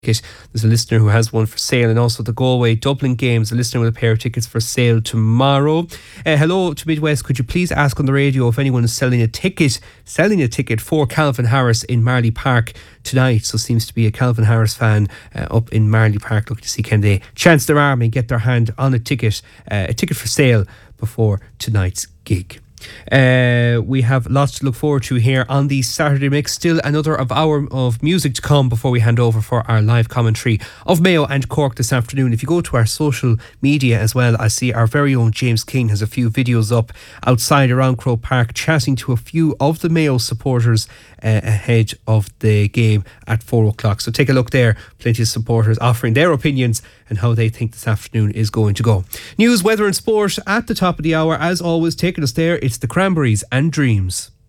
There's a listener who has one for sale, and also the Galway Dublin games, a listener with a pair of tickets for sale tomorrow. Hello to Midwest. Could you please ask on the radio if anyone is selling a ticket for Calvin Harris in Marley Park tonight? So seems to be a Calvin Harris fan up in Marley Park looking to see can they chance their arm and get their hand on a ticket for sale before tonight's gig. We have lots to look forward to here on the Saturday Mix. Still another hour of music to come before we hand over for our live commentary of Mayo and Cork this afternoon. If you go to our social media as well, I see our very own James King has a few videos up outside around Croke Park chatting to a few of the Mayo supporters ahead of the game at 4 o'clock. So take a look there. Plenty of supporters offering their opinions and how they think this afternoon is going to go. News, weather and sport at the top of the hour. As always, taking us there, it's the Cranberries and Dreams.